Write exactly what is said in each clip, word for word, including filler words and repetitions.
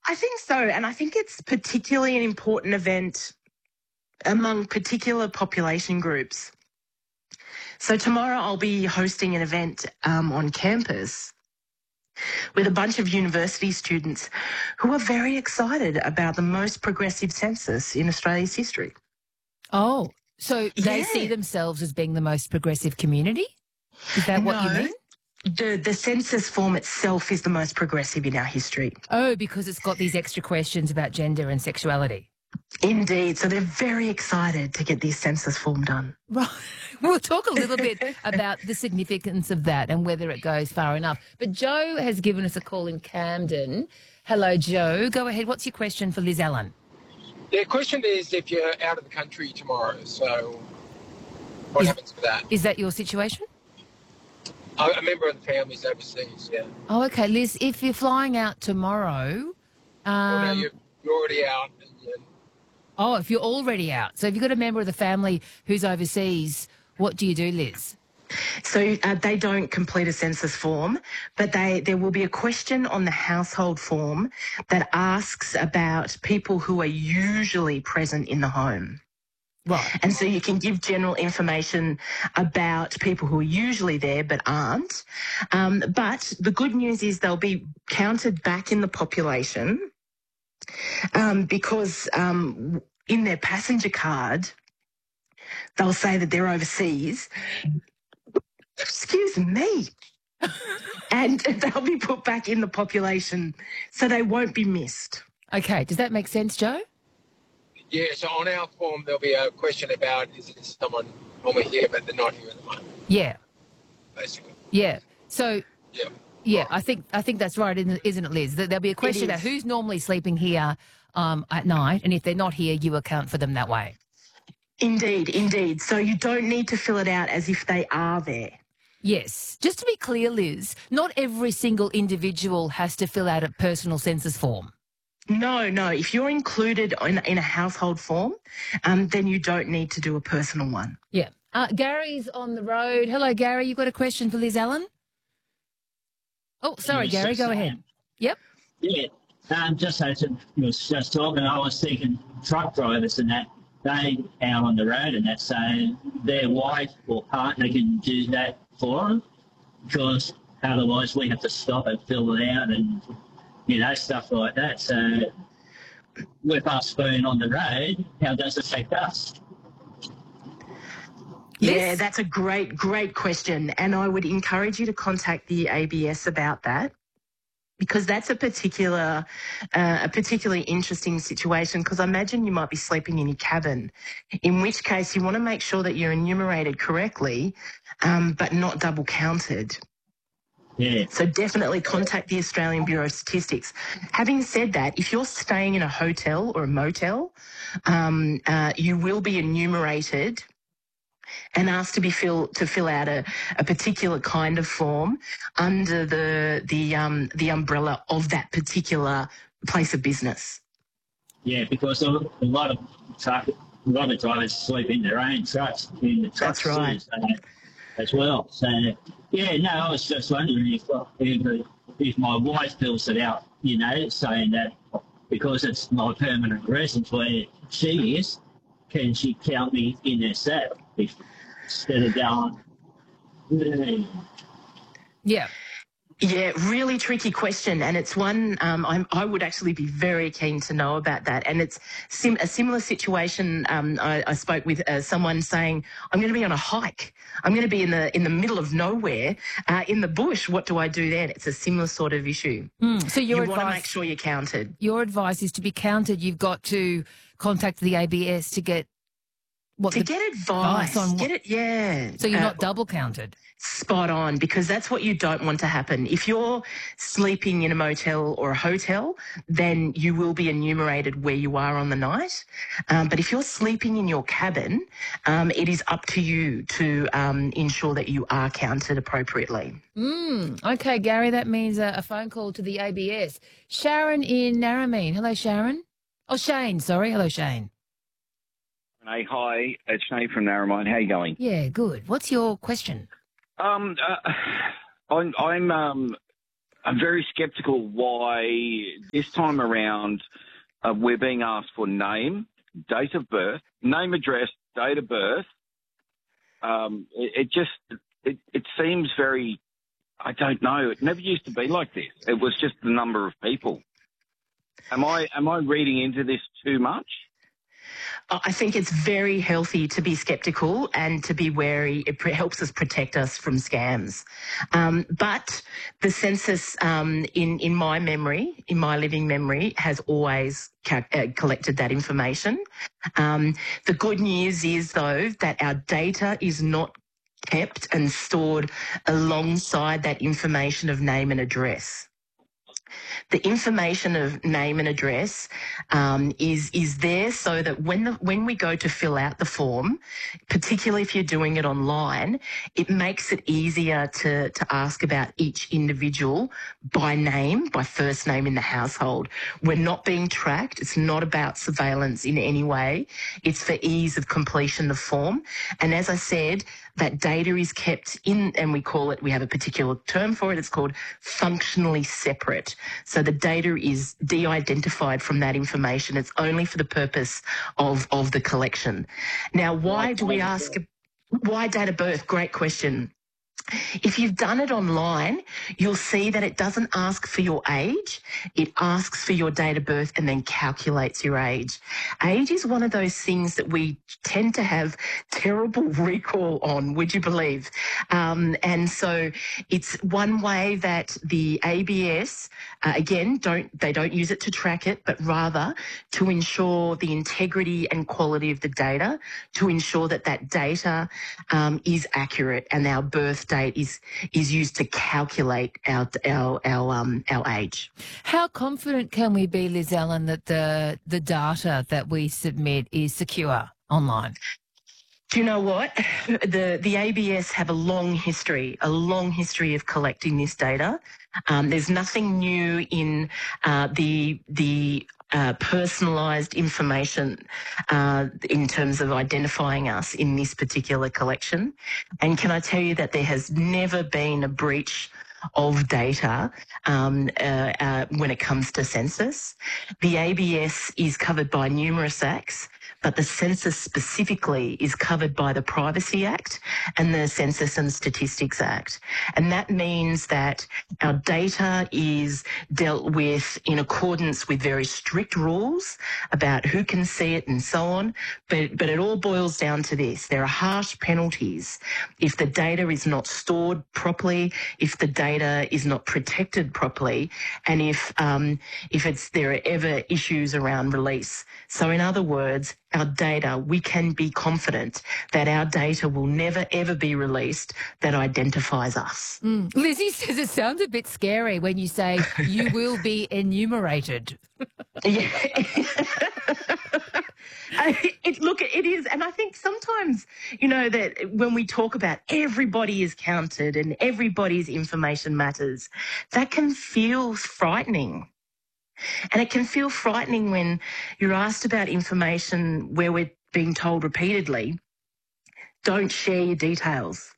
I think so, and I think it's particularly an important event among particular population groups. So tomorrow I'll be hosting an event um, on campus with a bunch of university students who are very excited about the most progressive census in Australia's history. Oh, so they Yeah. see themselves as being the most progressive community? Is that what you No. mean? The, the census form itself is the most progressive in our history. Oh, because it's got these extra questions about gender and sexuality. Indeed. So they're very excited to get this census form done. Right. We'll talk a little bit about the significance of that and whether it goes far enough. But Joe has given us a call in Camden. Hello, Joe. Go ahead. What's your question for Liz Allen? The question is if you're out of the country tomorrow, so what Is- happens with that? Is that your situation? A a member of the family's overseas, yeah. Oh, okay. Liz, if you're flying out tomorrow... Well, no, Um, you're, you're already out. And, you oh, if you're already out. So if you've got a member of the family who's overseas, what do you do, Liz? So uh, they don't complete a census form, but they there will be a question on the household form that asks about people who are usually present in the home. Right. And so you can give general information about people who are usually there but aren't. Um, but the good news is they'll be counted back in the population um, because um, in their passenger card, they'll say that they're overseas. Excuse me. And they'll be put back in the population so they won't be missed. Okay. Does that make sense, Joe? Yeah, so on our form there'll be a question about is it someone when we're here but they're not here at the moment, Yeah. basically. Yeah. So... Yeah. Yeah, I think I think that's right, isn't isn't it, Liz? That there'll be a question is. about who's normally sleeping here um, at night, and if they're not here, you account for them that way. Indeed, indeed. So you don't need to fill it out as if they are there. Yes. Just to be clear, Liz, not every single individual has to fill out a personal census form. No, no. If you're included in, in a household form, um, then you don't need to do a personal one. Yeah. Uh, Gary's on the road. Hello, Gary. You got a question for Liz Allen? Oh, sorry, Gary. Go ahead. Yep. Yeah, um, just as it was just talking, I was thinking truck drivers and that, they out on the road and that, so their wife or partner can do that for them, because otherwise we have to stop and fill it out and, you know, stuff like that. So with us being on the road, how does it affect us? Yeah, that's a great, great question. And I would encourage you to contact the A B S about that, because that's a particular, uh, a particularly interesting situation, because I imagine you might be sleeping in your cabin, in which case you want to make sure that you're enumerated correctly, um, but not double counted. Yeah. So definitely contact the Australian Bureau of Statistics. Having said that, if you're staying in a hotel or a motel, um, uh, you will be enumerated and asked to be fill to fill out a, a particular kind of form under the the um the umbrella of that particular place of business. Yeah, because a a lot of truck, a lot of drivers sleep in their own trucks in the trucks That's right. too, so, as well. So yeah, no, I was just wondering if if, if my wife fills it out, you know, saying that because it's my permanent residence where she is, can she count me in as that if, instead of going? Yeah. Yeah, really tricky question, and it's one um, I'm, I would actually be very keen to know about that. And it's sim- a similar situation. Um, I, I spoke with uh, someone saying, "I'm going to be on a hike. I'm going to be in the in the middle of nowhere, uh, in the bush. What do I do then?" It's a similar sort of issue. Mm, so your you want to advice, make sure you're counted. your advice is to be counted. You've got to contact the A B S to get what To the get advice, on what, get it, yeah. so you're Uh, not double counted. Spot on, because that's what you don't want to happen. If you're sleeping in a motel or a hotel, then you will be enumerated where you are on the night. Um, but if you're sleeping in your cabin, um, it is up to you to um, ensure that you are counted appropriately. Mm, okay, Gary, that means a, a phone call to the A B S. Sharon in Narromine. Hello, Sharon. Oh, Shane, sorry. Hello, Shane. Hey, hi, it's Shane from Narromine. How you going? Yeah, good. What's your question? Um, uh, I'm, I'm um, I'm very sceptical why this time around uh, we're being asked for name, date of birth, name, address, date of birth. Um, it, it just it, it seems very, I don't know. It never used to be like this. It was just the number of people. Am I am I reading into this too much? I think it's very healthy to be sceptical and to be wary. It pre- helps us protect us from scams. Um, but the census, um, in, in my memory, in my living memory, has always ca- uh, collected that information. Um, the good news is, though, that our data is not kept and stored alongside that information of name and address. The information of name and address um, is is there so that when the, when we go to fill out the form, particularly if you're doing it online, it makes it easier to, to ask about each individual by name, by first name in the household. We're not being tracked. It's not about surveillance in any way. It's for ease of completion of form. And as I said, that data is kept in, and we call it, we have a particular term for it, it's called functionally separate. So the data is de-identified from that information. It's only for the purpose of, of the collection. Now, why do we ask, why date of birth? Great question. If you've done it online, you'll see that it doesn't ask for your age. It asks for your date of birth and then calculates your age. Age is one of those things that we tend to have terrible recall on, would you believe? Um, and so it's one way that the A B S, uh, again, don't they don't use it to track it, but rather to ensure the integrity and quality of the data, to ensure that that data um, is accurate and our birth date is is used to calculate our our our um our age. How confident can we be, Liz Allen, that the the data that we submit is secure online? Do you know what? The the A B S have a long history, a long history of collecting this data. Um, there's nothing new in uh, the the uh, personalised information uh, in terms of identifying us in this particular collection. And can I tell you that there has never been a breach of data um, uh, uh, when it comes to census. The A B S is covered by numerous acts, but the census specifically is covered by the Privacy Act and the Census and Statistics Act. And that means that our data is dealt with in accordance with very strict rules about who can see it and so on. But, but it all boils down to this. There are harsh penalties if the data is not stored properly, if the data is not protected properly, and if um, if it's there are ever issues around release. So in other words, our data, we can be confident that our data will never, ever be released that identifies us. Mm. Lizzie says it sounds a bit scary when you say you will be enumerated. Yeah. It, look, it is, and I think sometimes, you know, that when we talk about everybody is counted and everybody's information matters, that can feel frightening. And it can feel frightening when you're asked about information where we're being told repeatedly, don't share your details.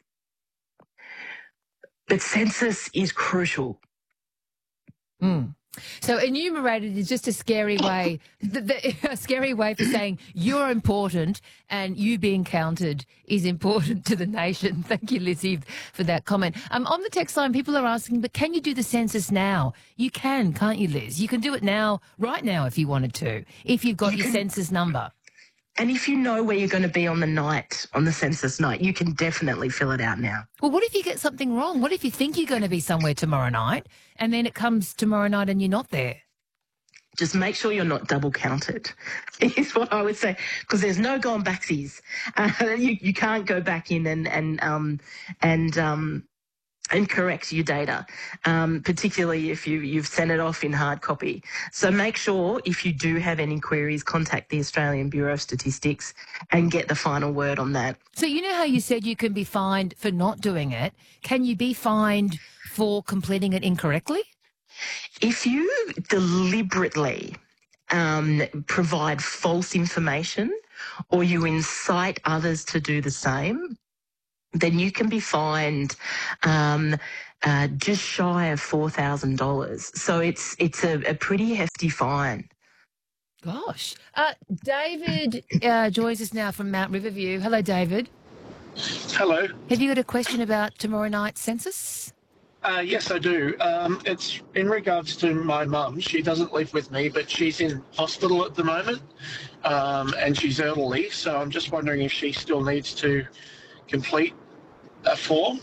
But census is crucial. Mm. So enumerated is just a scary way, the, the, a scary way for saying you're important and you being counted is important to the nation. Thank you, Lizzie, for that comment. Um, on the text line, people are asking, but can you do the census now? You can, can't you, Liz? You can do it now, right now, if you wanted to, if you've got You your can- census number. And if you know where you're going to be on the night, on the census night, you can definitely fill it out now. Well, what if you get something wrong? What if you think you're going to be somewhere tomorrow night and then it comes tomorrow night and you're not there? Just make sure you're not double counted, is what I would say, because there's no going backsies. Uh, you, you can't go back in and and um and um and correct your data, um, particularly if you, you've sent it off in hard copy. So make sure if you do have any queries, contact the Australian Bureau of Statistics and get the final word on that. So you know how you said you can be fined for not doing it? Can you be fined for completing it incorrectly? If you deliberately um, provide false information or you incite others to do the same, then you can be fined um, uh, just shy of four thousand dollars. So it's it's a, a pretty hefty fine. Gosh. Uh, David uh, joins us now from Mount Riverview. Hello, David. Hello. Have you got a question about tomorrow night's census? Uh, yes, I do. Um, it's in regards to my mum. She doesn't live with me, but she's in hospital at the moment, um, and she's elderly. So I'm just wondering if she still needs to complete a form.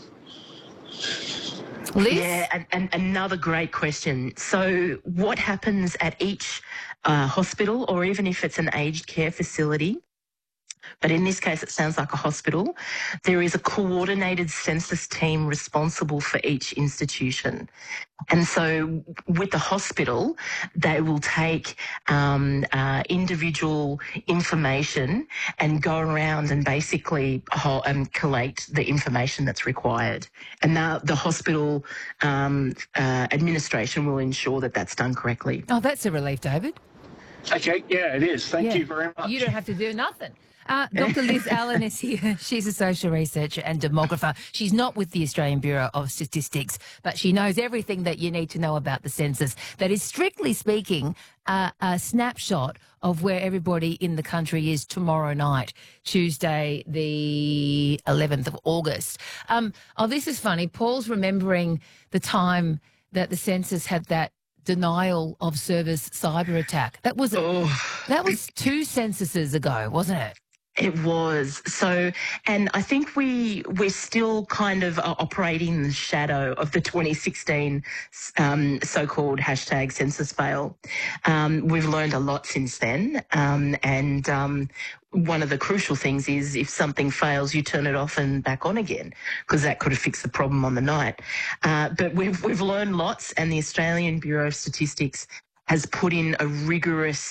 Liz? Yeah, and, and another great question. So what happens at each uh, hospital, or even if it's an aged care facility, but in this case it sounds like a hospital, there is a coordinated census team responsible for each institution. And so with the hospital, they will take um, uh, individual information and go around and basically ho- um, collate the information that's required. And now the hospital um, uh, administration will ensure that that's done correctly. Oh, that's a relief, David. Okay, yeah, it is. Thank Yeah. you very much. You don't have to do nothing. Uh, Doctor Liz Allen is here. She's a social researcher and demographer. She's not with the Australian Bureau of Statistics, but she knows everything that you need to know about the census. That is, strictly speaking, uh, a snapshot of where everybody in the country is tomorrow night, Tuesday, the eleventh of August. Um, oh, this is funny. Paul's remembering the time that the census had that denial of service cyber attack. That was Oh. that was two censuses ago, wasn't it? It was. So, and I think we, we're still kind of uh, operating in the shadow of the twenty sixteen um, so-called hashtag census fail. Um, we've learned a lot since then. Um, and um, one of the crucial things is if something fails, you turn it off and back on again, because that could have fixed the problem on the night. Uh, but we've, we've learned lots, and the Australian Bureau of Statistics has put in a rigorous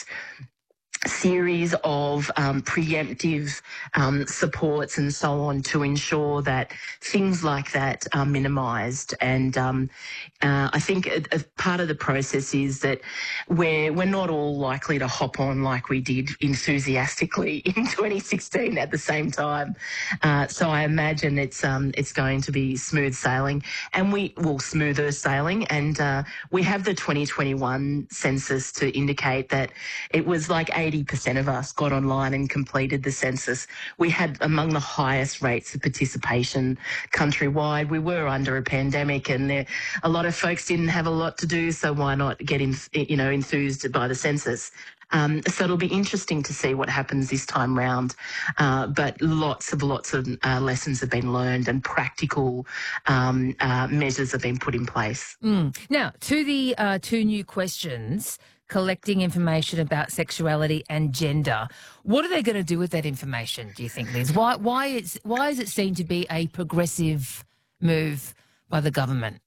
series of um, preemptive um, supports and so on to ensure that things like that are minimised. And um, uh, I think a, a part of the process is that we're, we're not all likely to hop on like we did enthusiastically in twenty sixteen at the same time. Uh, so I imagine it's um, it's going to be smooth sailing, and we will smoother sailing. And uh, we have the twenty twenty-one census to indicate that it was like eighty percent of us got online and completed the census. We had among the highest rates of participation countrywide. We were under a pandemic, and there, a lot of folks didn't have a lot to do, so why not get in, you know, enthused by the census? Um, so it'll be interesting to see what happens this time round. Uh, but lots of lots of uh, lessons have been learned, and practical um, uh, measures have been put in place. Mm. Now, to the uh, two new questions, collecting information about sexuality and gender. What are they going to do with that information, do you think, Liz? Why, why, is, why is it seen to be a progressive move by the government?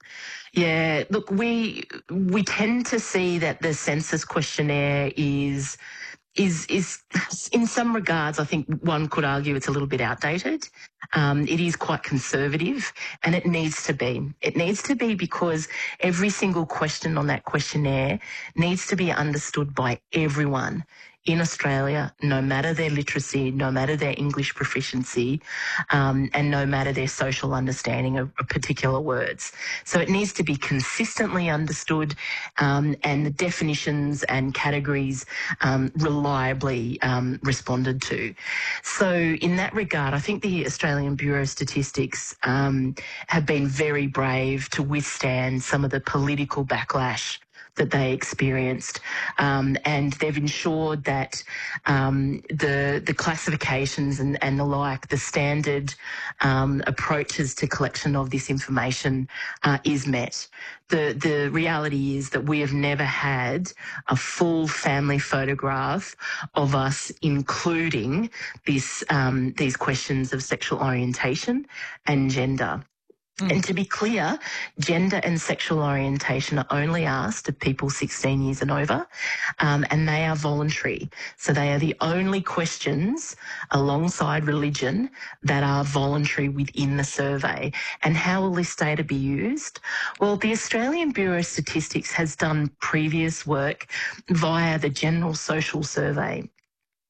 Yeah, look, we we tend to see that the census questionnaire is is is in some regards, I think one could argue it's a little bit outdated. Um, it is quite conservative, and it needs to be. It needs to be because every single question on that questionnaire needs to be understood by everyone in Australia, no matter their literacy, no matter their English proficiency, um, and no matter their social understanding of, of particular words. So it needs to be consistently understood, um, and the definitions and categories um, reliably um, responded to. So in that regard, I think the Australian Bureau of Statistics um, have been very brave to withstand some of the political backlash that they experienced, um, and they've ensured that um, the the classifications and, and the like, the standard um, approaches to collection of this information uh, is met. The the reality is that we have never had a full family photograph of us, including this um, these questions of sexual orientation and gender. Mm. And to be clear, gender and sexual orientation are only asked of people sixteen years and over, um, and they are voluntary. So they are the only questions alongside religion that are voluntary within the survey. And how will this data be used? Well, the Australian Bureau of Statistics has done previous work via the General Social Survey.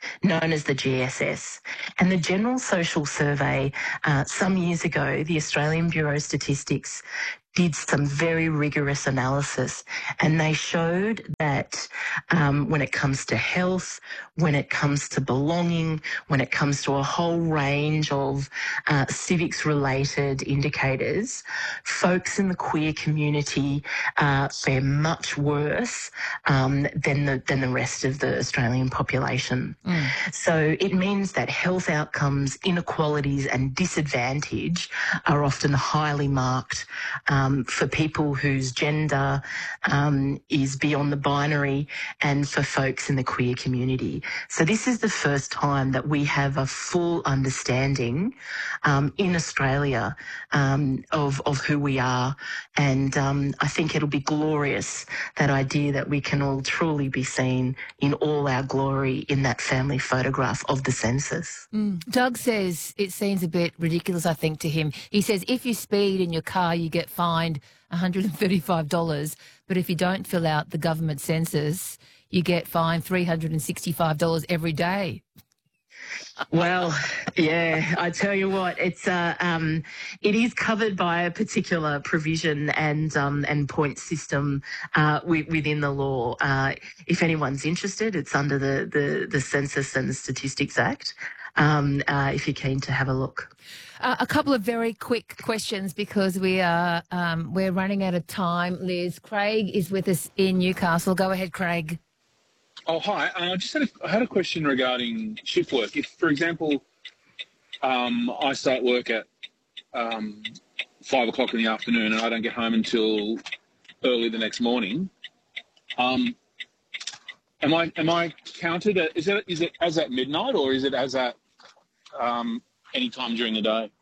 known as the G S S. And the General Social Survey, uh, some years ago, the Australian Bureau of Statistics did some very rigorous analysis, and they showed that um, when it comes to health, when it comes to belonging, when it comes to a whole range of uh, civics-related indicators, folks in the queer community uh, fare much worse um, than the than the rest of the Australian population. Mm. So it means that health outcomes, inequalities, and disadvantage are often highly marked. Um, Um, for people whose gender um, is beyond the binary, and for folks in the queer community. So this is the first time that we have a full understanding um, in Australia um, of, of who we are, and um, I think it'll be glorious, that idea that we can all truly be seen in all our glory in that family photograph of the census. Mm. Doug says it seems a bit ridiculous, I think, to him. He says if you speed in your car, you get fined one hundred thirty-five dollars, but if you don't fill out the government census, you get fined three hundred sixty-five dollars every day. Well, yeah, I tell you what, it's uh, um, it is covered by a particular provision and um, and point system uh, w- within the law. Uh, if anyone's interested, it's under the, the, the Census and the Statistics Act. Um, uh, if you're keen to have a look. Uh, a couple of very quick questions because we are um, we're running out of time. Liz, Craig is with us in Newcastle. Go ahead, Craig. Oh, hi. Uh, I just had a, I had a question regarding shift work. If, for example, um, I start work at um, five o'clock in the afternoon and I don't get home until early the next morning, um, am I am I counted? At, is it is it as at midnight or is it as at um, any time during the day?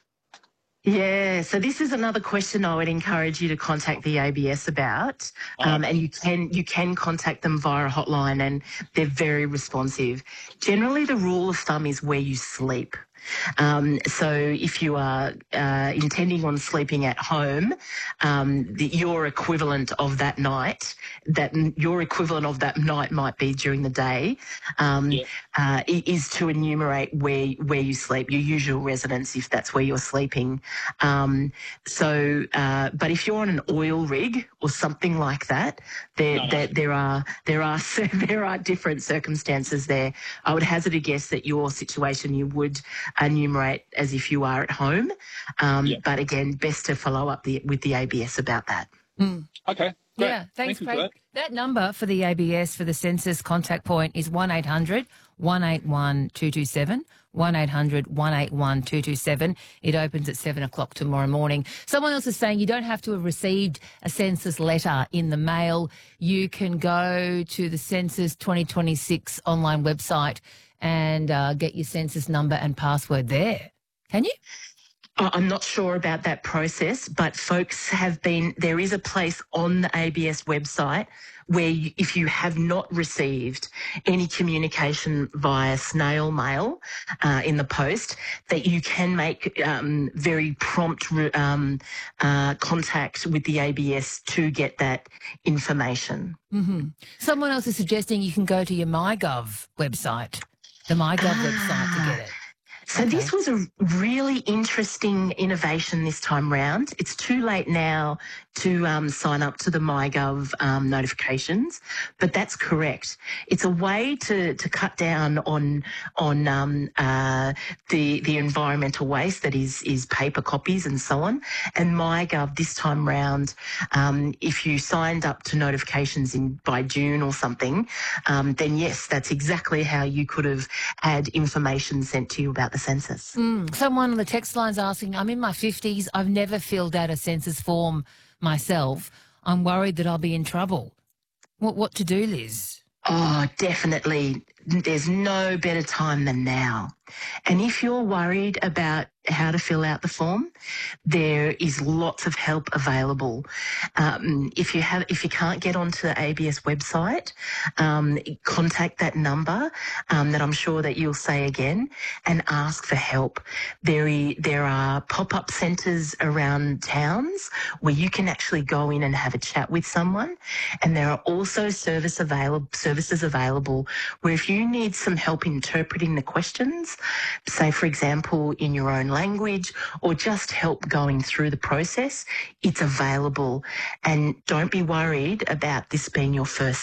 Yeah, so this is another question I would encourage you to contact the A B S about, um, and you can you can contact them via a hotline, and they're very responsive. Generally, the rule of thumb is where you sleep. Um, so if you are uh, intending on sleeping at home, um, the, your equivalent of that night, that your equivalent of that night might be during the day, um, yeah. uh, is to enumerate where where you sleep, your usual residence, if that's where you're sleeping. Um, so, uh, but if you're on an oil rig or something like that, there no, no. there, there are there are there are different circumstances there. I would hazard a guess that your situation you would enumerate as if you are at home. Um, yeah. But again, best to follow up the, with the A B S about that. Mm. Okay. Great. Yeah, thanks, Thank Craig. That. that number for the A B S for the census contact point is one eight hundred one eight one two two seven. one eight hundred one eight one two two seven. It opens at seven o'clock tomorrow morning. Someone else is saying you don't have to have received a census letter in the mail. You can go to the Census twenty twenty-six online website and uh, get your census number and password there. Can you? I'm not sure about that process, but folks have been, there is a place on the A B S website where you, if you have not received any communication via snail mail uh, in the post, that you can make um, very prompt um, uh, contact with the A B S to get that information. Mm-hmm. Someone else is suggesting you can go to your MyGov website, the MyGov ah. website to get it. So okay. This was a really interesting innovation this time round. It's too late now to um, sign up to the MyGov um, notifications, but that's correct. It's a way to, to cut down on on um, uh, the the environmental waste that is is paper copies and so on. And MyGov this time round, um, if you signed up to notifications in by June or something, um, then yes, that's exactly how you could have had information sent to you about the census. Mm. Someone on the text line's asking, I'm in my fifties, I've never filled out a census form myself. I'm worried that I'll be in trouble. What what to do, Liz? Oh, definitely. There's no better time than now. And if you're worried about how to fill out the form, there is lots of help available. Um, if you have, if you can't get onto the A B S website, um, contact that number um, that I'm sure that you'll say again, and ask for help. There, i- there are pop-up centres around towns where you can actually go in and have a chat with someone, and there are also service available services available where if you need some help interpreting the questions, say for example in your own language, or just help going through the process, it's available. And don't be worried about this being your first